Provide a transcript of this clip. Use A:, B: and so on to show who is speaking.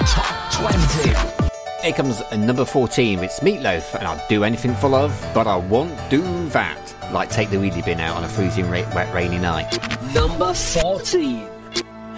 A: Top 20.
B: Here comes number 14. It's Meatloaf, and I'll do anything for love, but I won't do that. Like take the wheelie bin out on a freezing wet rainy night.
A: Number 14.